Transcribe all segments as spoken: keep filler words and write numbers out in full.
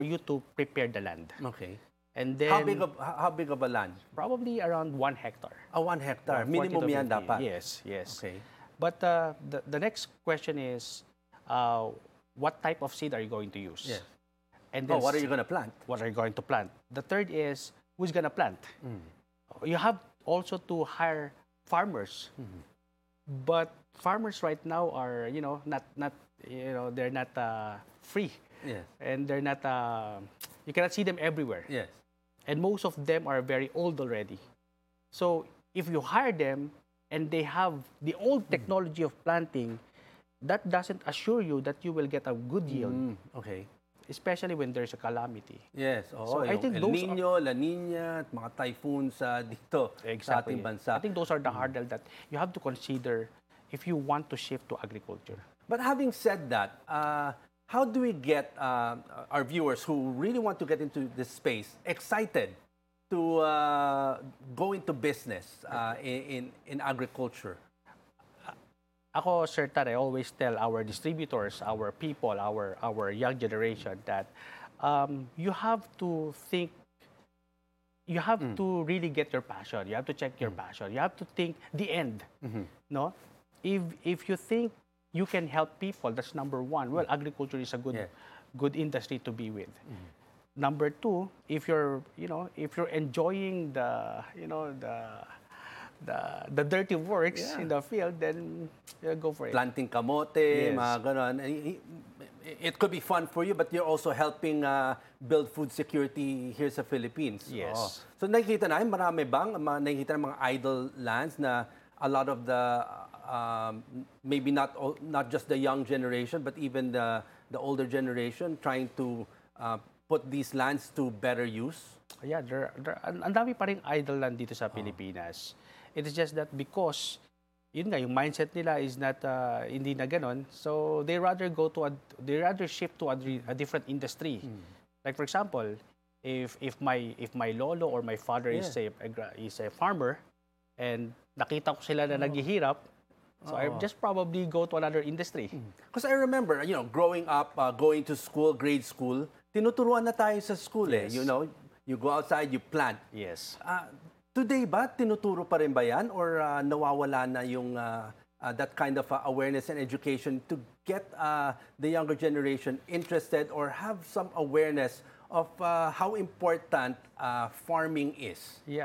you to prepare the land. Okay. And then, How big of how big of a land? probably around one hectare. A one hectare. Around forty Minimum to yan fifty. dapat. Yes, yes. Okay. But uh, the, the next question is, uh, what type of seed are you going to use? Yes. And Oh, then what are s- you going to plant? what are you going to plant? The third is, who's going to plant? You have also to hire farmers. But farmers right now are, you know, not, not you know, they're not uh, free. Yes. And they're not, uh, you cannot see them everywhere. Yes. And most of them are very old already. So if you hire them and they have the old technology of planting, that doesn't assure you that you will get a good yield, Mm, okay. especially when there's a calamity. Yes. Oo, So, I yung think El those are- Nino, La Nina, at mga typhoons sa dito sa ating bansa. I think those are the hurdle that you have to consider if you want to shift to agriculture. But having said that, uh, how do we get uh, our viewers who really want to get into this space excited to uh, go into business uh, in, in, in agriculture? Ako, Sir Tad, I always tell our distributors, our people, our, our young generation that um, you have to think, you have to really get your passion. You have to check your passion. You have to think the end. No? If, if you think you can help people, that's number one. Well, agriculture is a good, Yeah. good industry to be with. Number two, if you're, you know, if you're enjoying the, you know, the, the, the dirty works Yeah. in the field, then yeah, go for it. Planting kamote, Yes. mga ganon. It could be fun for you, but you're also helping uh, build food security here sa Philippines. Yes. Oo. So nakikita namin, marami bang mga, nakikita ng mga idle lands na a lot of the, um, maybe not all- not just the young generation, but even the, the older generation trying to uh, put these lands to better use? Yeah, there, there, ang ang dami pa rin idle land dito sa Pilipinas. It is just that because, yun nga, yung mindset nila is not, uh, hindi na ganon. So, they rather go to, a, they rather shift to a, dri- a different industry. Like, for example, if if my if my lolo or my father is a, a gra- is a farmer, and nakita ko sila na naghihirap, so I just probably go to another industry. Because I remember, you know, growing up, uh, going to school, grade school, tinuturuan na tayo sa school eh. Yes. You know, you go outside, you plant. Yes. Ah, today ba, tinuturo pa rin ba yan? Or ah, nawawala na yung ah, ah, that kind of ah, awareness and education to get ah, the younger generation interested or have some awareness of ah, how important ah, farming is? Yeah,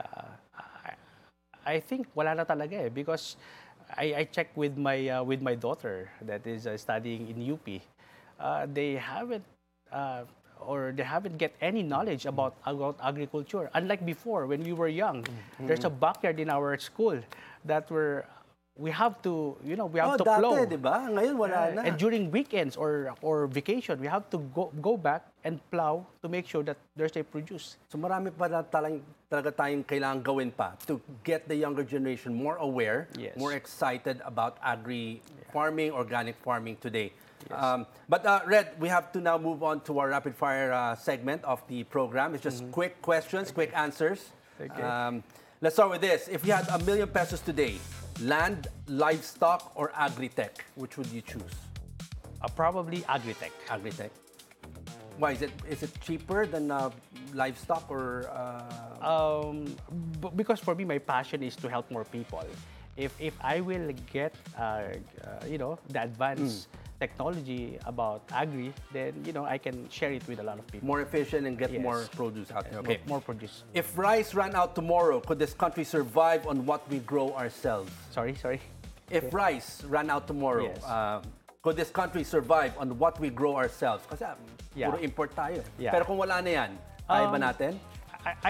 I, I think wala na talaga eh because I, I checked with my uh, with my daughter that is uh, studying in U P. Uh, they haven't uh, or they haven't get any knowledge about about agriculture. Unlike before when we were young, there's a backyard in our school that were we have to you know we Oh, have to dati, plow. di ba? Ngayon wala Uh, na. and during weekends or or vacation, we have to go go back and plow to make sure that there's a produce. So marami pa na talang, talaga tayong kailangan gawin pa to get the younger generation more aware, Yes. more excited about agri farming, organic farming today. Um, but uh, Red, we have to now move on to our rapid fire uh, segment of the program. It's just quick questions, quick answers. Okay. Um, let's start with this. If you had a million pesos today, land, livestock, or agri-tech, which would you choose? Uh, probably agri-tech. Agri-tech. Why is it? Is it cheaper than uh, livestock or? Uh, Um, b- because for me, my passion is to help more people. If if I will get uh, uh, you know the advanced technology about agri, then you know I can share it with a lot of people. more efficient and get Yes. more produce out there. More- Okay. more produce. If rice ran out tomorrow, could this country survive on what we grow ourselves? Sorry, sorry. If rice ran out tomorrow, Yes. uh, could this country survive on what we grow ourselves? Kasi ah, Yeah. puro import tayo. eh. Yeah. Pero kung wala na yan, kaya ba Um, natin? I I,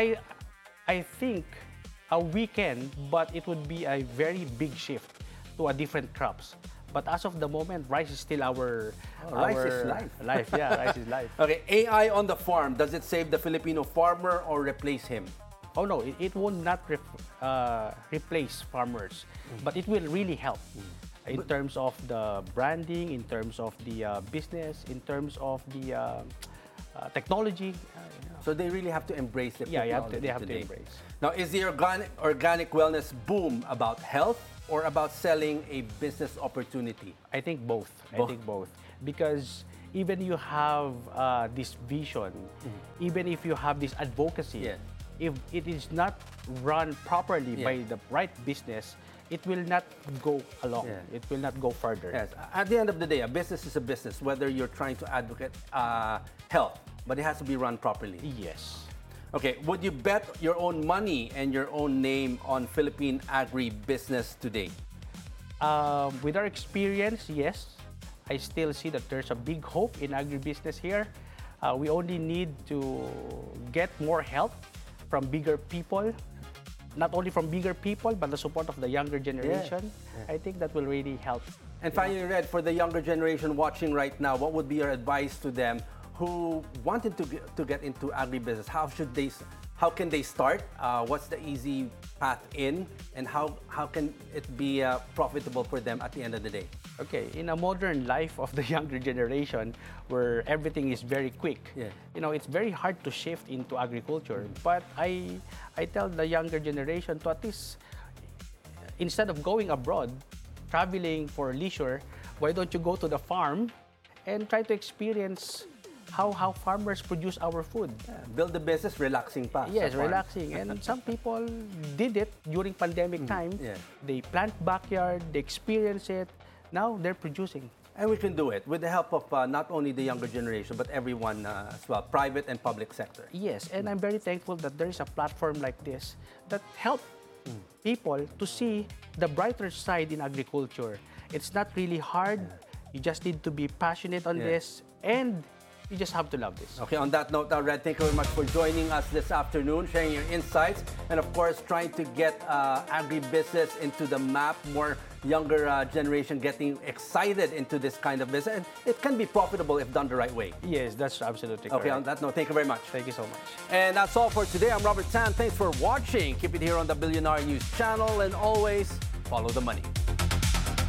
I think a weekend, but it would be a very big shift to a different crops. But as of the moment, rice is still our, Oh, rice our is life. Life, yeah, rice is life. Okay, A I on the farm, does it save the Filipino farmer or replace him? Oh no, it, it will not rep, uh, replace farmers, but it will really help in terms of the branding, in terms of the uh, business, in terms of the uh, uh, technology. Uh, So they really have to embrace the yeah, you have technology to, they have today. to embrace. Now, is the organic, organic wellness boom about health or about selling a business opportunity? I think both. Both. I think both because even you have uh, this vision, even if you have this advocacy, Yes. if it is not run properly Yeah. by the right business, it will not go along. Yeah. It will not go further. Yes. At the end of the day, a business is a business, whether you're trying to advocate uh, health, but it has to be run properly. Yes. Okay, would you bet your own money and your own name on Philippine agribusiness today? Um, with our experience, yes, I still see that there's a big hope in agribusiness here. Uh, we only need to get more help from bigger people, not only from bigger people, but the support of the younger generation. I think that will really help. And finally, Red, for the younger generation watching right now, what would be your advice to them who wanted to get, to get into agribusiness? How should they, how can they start? Uh, what's the easy path in? And how, how can it be uh, profitable for them at the end of the day? Okay, in a modern life of the younger generation, where everything is very quick, Yeah. you know, it's very hard to shift into agriculture. But I, I tell the younger generation to at least, instead of going abroad, traveling for leisure, why don't you go to the farm and try to experience how, how farmers produce our food? Build the business, relaxing pa. Yes, sa farm. relaxing. And some people did it during pandemic time. yeah. They plant backyard, they experience it. Now they're producing. And we can do it with the help of uh, not only the younger generation, but everyone uh, as well, private and public sector. Yes, and I'm very thankful that there is a platform like this that help people to see the brighter side in agriculture. It's not really hard. You just need to be passionate on Yeah. this, and you just have to love this. Okay, on that note, uh, Red, thank you very much for joining us this afternoon, sharing your insights, and of course, trying to get uh, agribusiness into the map, more younger uh, generation getting excited into this kind of business. And it can be profitable if done the right way. Yes, that's absolutely Okay, on correct. that note, thank you very much. Thank you so much. And that's all for today. I'm Robert Tan. Thanks for watching. Keep it here on the Billionaire News channel, and always follow the money.